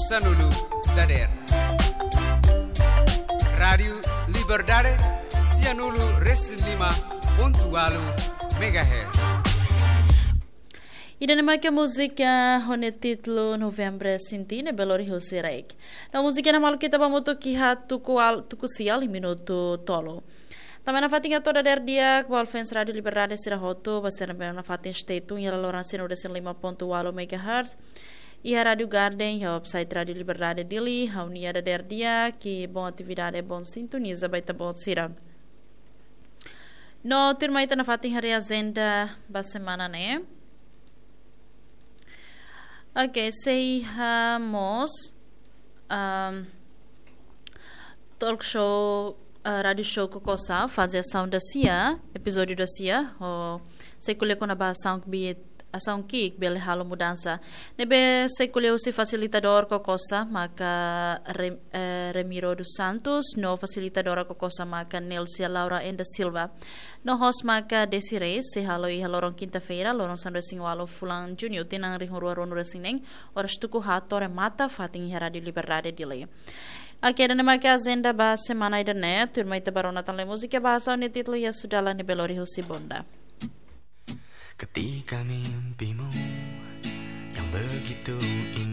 Sanulu Dader. Radio Liberdade 105.8 MHz. E na que a música com o título Novembro Sintine Belo Horizonte Reik. Na música na malu kita bamuto kihat tuku sial minuto tolo. Também na fatinha toda der dia que o Alfens Radio Liberdade será roto, vai ser na fatinha state e a Lourenço no 5.8 MHz. E a Rádio Garden, a website Radio Liberdade Dili, a unia da der dia que bom atividade bom sintoniza baita bom sira. No turma ita na fatinha reagenda ba semana né. Ok, sejamos talk show, radio show Kokosa, fazer ação da CIA, episódio da CIA, sei que com a ação que ação que bele halo mudança. Nebe sei que o facilitador Kokosa, maka Remiro dos Santos, no facilitadora Kokosa maka Nelsia Laura Enda Silva. No host maka Desiree, se halo e halorong quinta-feira, lorong sandra singwalo fulang junior, tinang rihurwaron resineng, oras tuku hatore mata fating Radio Liberdade Dili. Aqui na marca agenda ba semana ida né, turma ita barona tan le música bahasa ni título ya sudah lah ni Belo Horizonte Bonda. Ketika mimpimu yang begitu indah